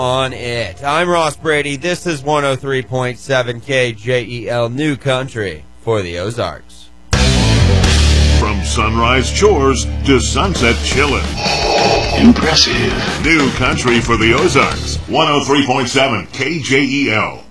on it. I'm Ross Brady. This is 103.7 KJEL New Country for the Ozarks. From sunrise chores to sunset chillin'. Impressive. New Country for the Ozarks. 103.7 KJEL.